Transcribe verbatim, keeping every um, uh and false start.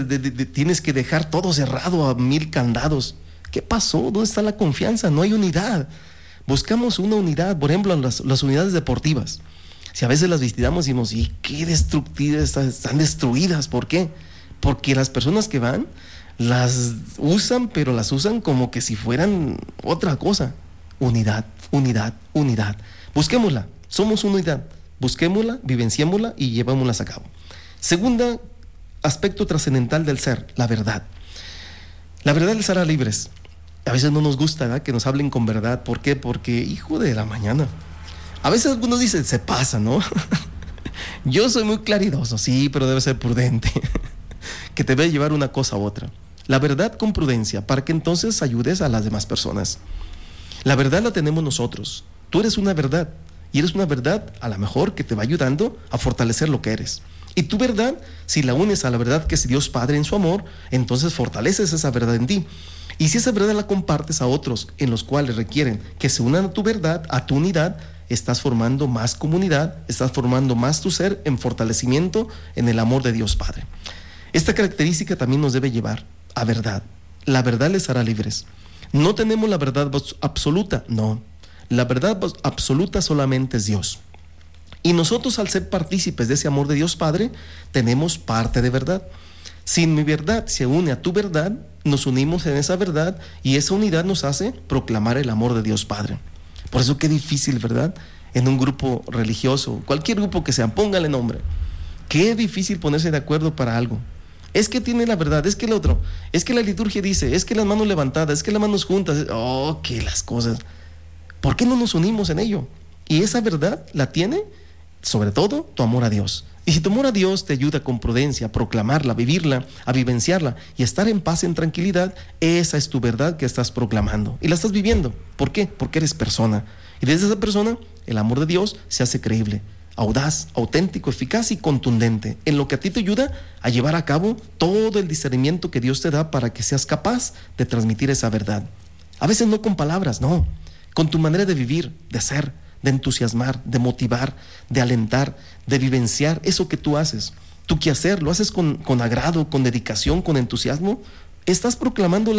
de, de, de, tienes que dejar todo cerrado a mil candados. ¿Qué pasó? ¿Dónde está la confianza? No hay unidad. Buscamos una unidad, por ejemplo, las, las unidades deportivas. Si a veces las visitamos y decimos, ¿y qué destructivas están, están destruidas? ¿Por qué? Porque las personas que van las usan, pero las usan como que si fueran otra cosa. Unidad, unidad, unidad. Busquémosla, somos unidad. Busquémosla, vivenciémosla y llevémoslas a cabo. Segunda aspecto trascendental del ser, la verdad. La verdad les hará libres. A veces no nos gusta, ¿verdad?, que nos hablen con verdad. ¿Por qué? Porque, hijo de la mañana. A veces algunos dicen, se pasa, ¿no? Yo soy muy claridoso, sí, pero debe ser prudente. Que te debe llevar una cosa a otra. La verdad con prudencia, para que entonces ayudes a las demás personas. La verdad la tenemos nosotros. Tú eres una verdad. Y eres una verdad, a lo mejor, que te va ayudando a fortalecer lo que eres. Y tu verdad, si la unes a la verdad que es Dios Padre en su amor, entonces fortaleces esa verdad en ti. Y si esa verdad la compartes a otros, en los cuales requieren que se unan a tu verdad, a tu unidad, estás formando más comunidad, estás formando más tu ser en fortalecimiento en el amor de Dios Padre. Esta característica también nos debe llevar a verdad. La verdad les hará libres. No tenemos la verdad absoluta, no. La verdad absoluta solamente es Dios. Y nosotros, al ser partícipes de ese amor de Dios Padre, tenemos parte de verdad. Si mi verdad se une a tu verdad, nos unimos en esa verdad y esa unidad nos hace proclamar el amor de Dios Padre. Por eso qué difícil, ¿verdad? En un grupo religioso, cualquier grupo que sea, póngale nombre. Qué difícil ponerse de acuerdo para algo. Es que tiene la verdad, es que el otro, es que la liturgia dice, es que las manos levantadas, es que las manos juntas, oh, que las cosas. ¿Por qué no nos unimos en ello? Y esa verdad la tiene, sobre todo, tu amor a Dios. Y si tu amor a Dios te ayuda con prudencia a proclamarla, a vivirla, a vivenciarla y a estar en paz, en tranquilidad, esa es tu verdad que estás proclamando y la estás viviendo. ¿Por qué? Porque eres persona. Y desde esa persona, el amor de Dios se hace creíble, audaz, auténtico, eficaz y contundente, en lo que a ti te ayuda a llevar a cabo todo el discernimiento que Dios te da para que seas capaz de transmitir esa verdad. A veces no con palabras, no, con tu manera de vivir, de ser, de entusiasmar, de motivar, de alentar, de vivenciar eso que tú haces. Tu quehacer lo haces con, con agrado, con dedicación, con entusiasmo. Estás proclamando la